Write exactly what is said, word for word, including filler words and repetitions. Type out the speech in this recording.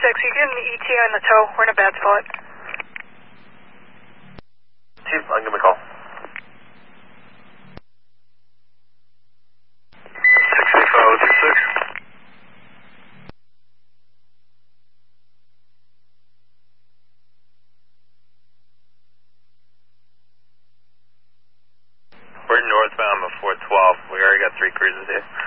six, you get an E T A on the tow. We're in a bad spot. Chief, I'll give him a call. six eight five oh two six. We're northbound before twelve. We already got three cruises here.